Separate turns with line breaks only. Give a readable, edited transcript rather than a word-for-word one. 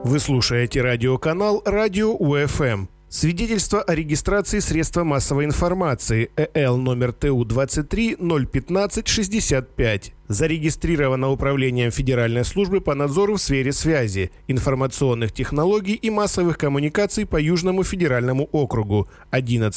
Вы слушаете радиоканал «Радио УФМ». Свидетельство о регистрации средства массовой информации ЭЛ номер ТУ 23 015 65. Зарегистрировано Управлением Федеральной службы по надзору в сфере связи, информационных технологий и массовых коммуникаций по Южному федеральному округу 11